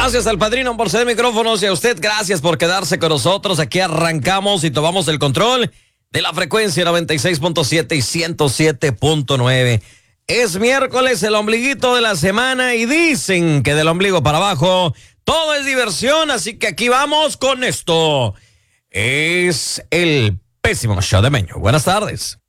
Gracias al padrino por ceder micrófonos y a usted gracias por quedarse con nosotros. Aquí arrancamos y tomamos el control de la frecuencia 96.7 y 107.9. Es miércoles, el ombliguito de la semana y dicen que del ombligo para abajo todo es diversión, así que aquí vamos con esto. Es el pésimo show de Meño. Buenas tardes.